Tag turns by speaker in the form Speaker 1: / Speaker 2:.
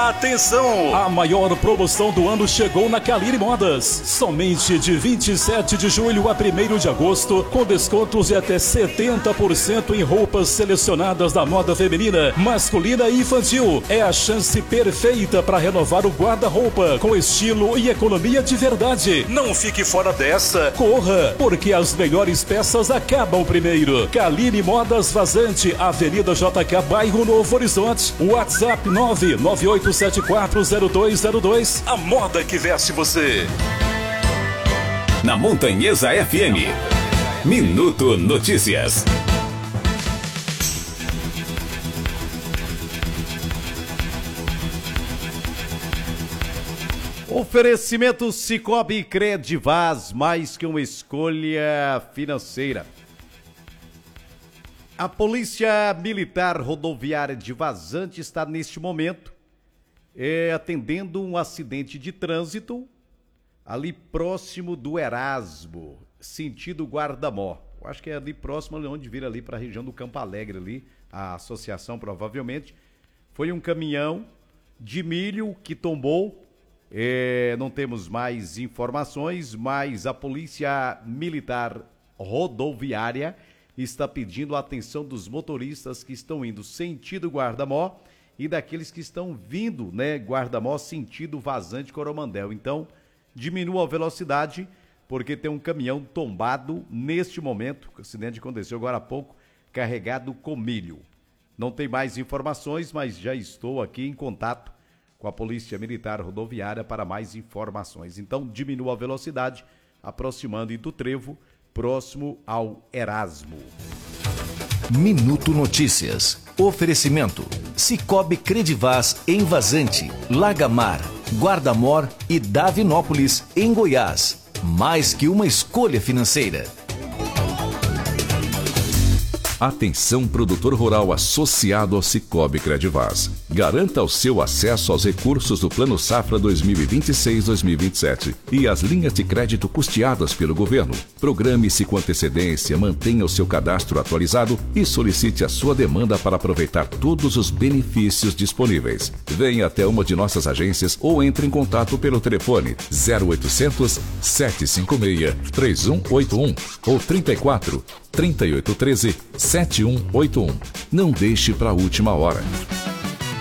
Speaker 1: Atenção! A maior promoção do ano chegou na Caline Modas. Somente de 27 de julho a 1º de agosto, com descontos de até 70% em roupas selecionadas da moda feminina, masculina e infantil. É a chance perfeita para renovar o guarda-roupa com estilo e economia de verdade. Não fique fora dessa. Corra, porque as melhores peças acabam primeiro. Caline Modas Vazante, Avenida JK, bairro Novo Horizonte. WhatsApp 998740202. A moda que veste você.
Speaker 2: Na Montanhesa FM. Minuto Notícias.
Speaker 3: Oferecimento Cicobi Credivaz, mais que uma escolha financeira. A Polícia Militar Rodoviária de Vazante está neste momento atendendo um acidente de trânsito ali próximo do Erasmo, sentido Guarda-Mor. Eu acho que é ali próximo, onde vira ali para a região do Campo Alegre ali, a associação provavelmente. Foi um caminhão de milho que tombou. Não temos mais informações, mas a Polícia Militar Rodoviária está pedindo a atenção dos motoristas que estão indo sentido Guarda-Mor e daqueles que estão vindo, Guarda-Mor sentido Vazante Coromandel. Então, diminua a velocidade, porque tem um caminhão tombado neste momento. O acidente aconteceu agora há pouco, carregado com milho. Não tem mais informações, mas já estou aqui em contato com a Polícia Militar Rodoviária para mais informações. Então, diminua a velocidade, aproximando do Trevo, próximo ao Erasmo.
Speaker 4: Minuto Notícias. Oferecimento. Cicobi Credivaz em Vazante, Lagamar, Guarda-Mor e Davinópolis, em Goiás. Mais que uma escolha financeira.
Speaker 5: Atenção, produtor rural associado ao Cicobi Credivaz. Garanta o seu acesso aos recursos do Plano Safra 2026-2027 e as linhas de crédito custeadas pelo governo. Programe-se com antecedência, mantenha o seu cadastro atualizado e solicite a sua demanda para aproveitar todos os benefícios disponíveis. Venha até uma de nossas agências ou entre em contato pelo telefone 0800 756 3181 ou 34 3813 7181. Não deixe para a última hora.